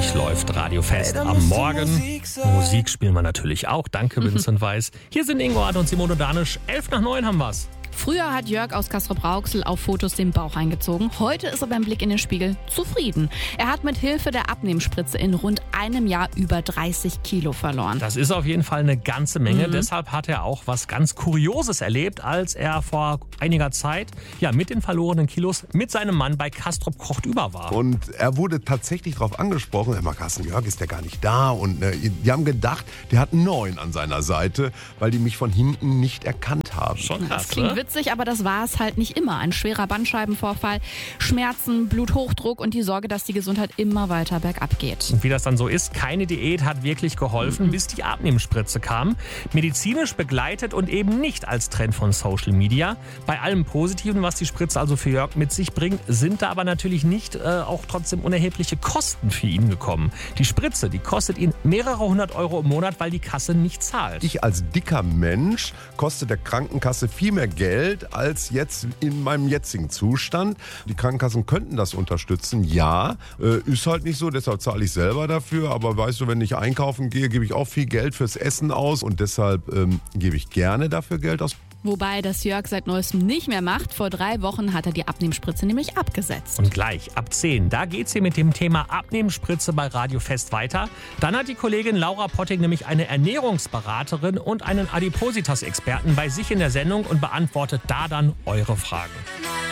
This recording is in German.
Uhr läuft Radio Fest am Morgen. Musik spielen wir natürlich auch. Danke, Vincent Weiss. Hier sind Ingo Art und Simone Danisch. 8:55 haben wir's. Früher hat Jörg aus Castrop-Rauxel auf Fotos den Bauch eingezogen. Heute ist er beim Blick in den Spiegel zufrieden. Er hat mit Hilfe der Abnehmspritze in rund einem Jahr über 30 Kilo verloren. Das ist auf jeden Fall eine ganze Menge. Deshalb hat er auch was ganz Kurioses erlebt, als er vor einiger Zeit mit den verlorenen Kilos mit seinem Mann bei Castrop kocht über war. Und er wurde tatsächlich darauf angesprochen, Herr Carsten, Jörg ist ja gar nicht da. Und die haben gedacht, der hat einen Neuen an seiner Seite, weil die mich von hinten nicht erkannt haben. Schon krass, das klingt ne? witzig, aber das war es halt nicht immer. Ein schwerer Bandscheibenvorfall, Schmerzen, Bluthochdruck und die Sorge, dass die Gesundheit immer weiter bergab geht. Und wie das dann so ist, keine Diät hat wirklich geholfen, bis die Abnehmspritze kam. Medizinisch begleitet und eben nicht als Trend von Social Media. Bei allem Positiven, was die Spritze also für Jörg mit sich bringt, sind da aber natürlich nicht auch trotzdem unerhebliche Kosten für ihn gekommen. Die Spritze, die kostet ihn mehrere hundert Euro im Monat, weil die Kasse nicht zahlt. Ich als dicker Mensch koste der Krankenkasse viel mehr Geld als jetzt in meinem jetzigen Zustand. Die Krankenkassen könnten das unterstützen, ja. Ist halt nicht so, deshalb zahle ich selber dafür. Aber weißt du, wenn ich einkaufen gehe, gebe ich auch viel Geld fürs Essen aus. Und deshalb gebe ich gerne dafür Geld aus. Wobei das Jörg seit neuestem nicht mehr macht. Vor 3 Wochen hat er die Abnehmspritze nämlich abgesetzt. Und gleich ab 10, da geht's hier mit dem Thema Abnehmspritze bei Radio Fest weiter. Dann hat die Kollegin Laura Potting nämlich eine Ernährungsberaterin und einen Adipositas-Experten bei sich in der Sendung und beantwortet da dann eure Fragen.